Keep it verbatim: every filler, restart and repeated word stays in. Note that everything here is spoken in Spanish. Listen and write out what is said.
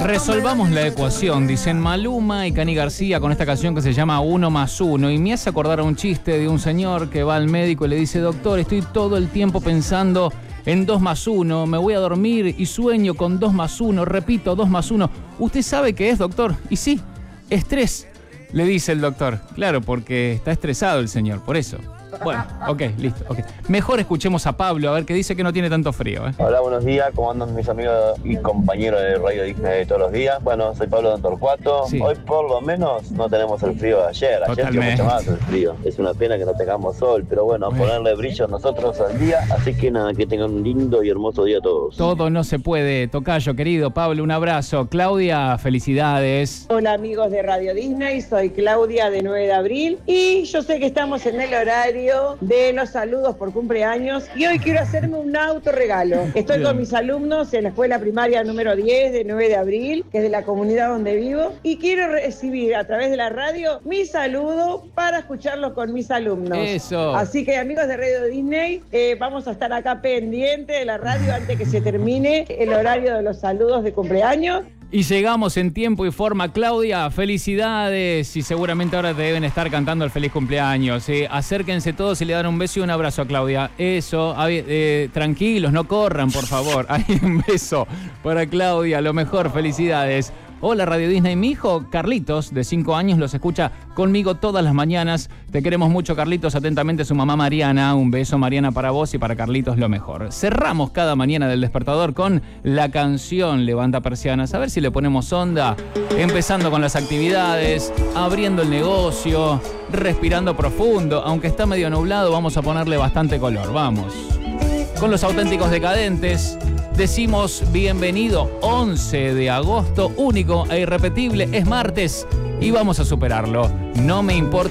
Resolvamos la ecuación, dicen Maluma y Cani García con esta canción que se llama Uno más Uno. Y me hace acordar a un chiste de un señor que va al médico y le dice: doctor, estoy todo el tiempo pensando en dos más uno, me voy a dormir y sueño con dos más uno, repito, dos más uno. ¿Usted sabe qué es, doctor? Y sí, estrés, le dice el doctor. Claro, porque está estresado el señor, por eso. Bueno, ok, listo. Okay. Mejor escuchemos a Pablo, a ver qué dice que no tiene tanto frío. ¿eh? Hola, buenos días. ¿Cómo andan mis amigos y compañeros de Radio Disney de todos los días? Bueno, soy Pablo de Torcuato. Sí. Hoy por lo menos no tenemos el frío de ayer. Ayer tiene mucho más el frío. Es una pena que no tengamos sol, pero bueno, a ponerle brillo nosotros al día. Así que nada, que tengan un lindo y hermoso día a todos. Todo no se puede, tocayo querido. Pablo, un abrazo. Claudia, felicidades. Hola amigos de Radio Disney, soy Claudia de nueve de abril y yo sé que estamos en el horario de los saludos por cumpleaños y hoy quiero hacerme un autorregalo. Estoy Bien. con mis alumnos en la escuela primaria número diez de nueve de abril, que es de la comunidad donde vivo, y quiero recibir a través de la radio mi saludo para escucharlo con mis alumnos. Eso. Así que amigos de Radio Disney, eh, vamos a estar acá pendiente de la radio antes que se termine el horario de los saludos de cumpleaños. Y llegamos en tiempo y forma. Claudia, felicidades. Y seguramente ahora te deben estar cantando el feliz cumpleaños. ¿eh? Acérquense todos y le dan un beso y un abrazo a Claudia. Eso, eh, tranquilos, no corran, por favor. Hay un beso para Claudia, lo mejor, felicidades. Hola Radio Disney, mi hijo Carlitos, de cinco años, los escucha conmigo todas las mañanas. Te queremos mucho, Carlitos. Atentamente, su mamá Mariana. Un beso, Mariana, para vos y para Carlitos, lo mejor. Cerramos cada mañana del despertador con la canción Levanta Persianas. A ver si le ponemos onda. Empezando con las actividades, abriendo el negocio, respirando profundo. Aunque está medio nublado, vamos a ponerle bastante color. Vamos. Con los auténticos decadentes. Decimos bienvenido, once de agosto, único e irrepetible, es martes y vamos a superarlo. No me importa.